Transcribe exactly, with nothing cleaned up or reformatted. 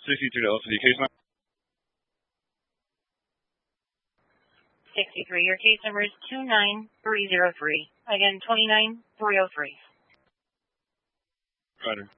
sixty-three to L C D case number. sixty-three. Your case number is two nine three zero three. Again, two nine three zero three. Roger.